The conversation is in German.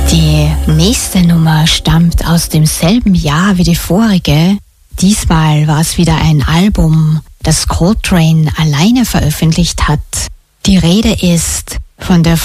Die nächste Nummer stammt aus demselben Jahr wie die vorige. Diesmal war es wieder ein Album, das Coltrane alleine veröffentlicht hat. Die Rede ist von der